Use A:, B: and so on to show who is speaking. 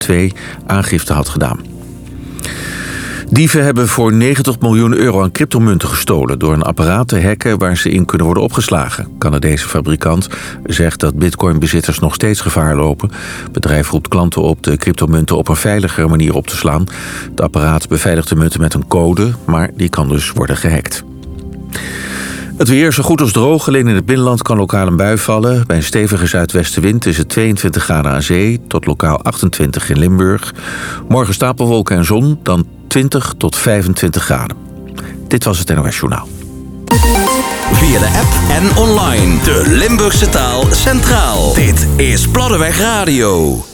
A: 2002 aangifte had gedaan. Dieven hebben voor €90 miljoen aan cryptomunten gestolen door een apparaat te hacken waar ze in kunnen worden opgeslagen. Canadese fabrikant zegt dat bitcoinbezitters nog steeds gevaar lopen. Het bedrijf roept klanten op de cryptomunten op een veiligere manier op te slaan. Het apparaat beveiligt de munten met een code, maar die kan dus worden gehackt. Het weer zo goed als droog, alleen in het binnenland kan lokaal een bui vallen. Bij een stevige zuidwestenwind is het 22 graden aan zee tot lokaal 28 in Limburg. Morgen stapelwolken en zon, dan 20 tot 25 graden. Dit was het NOS Journaal.
B: Via de app en online. De Limburgse taal centraal. Dit is Platteweg Radio.